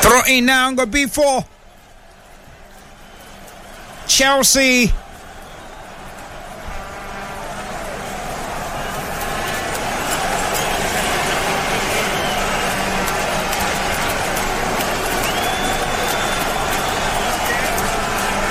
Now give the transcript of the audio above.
Throw in now, going to be for Chelsea.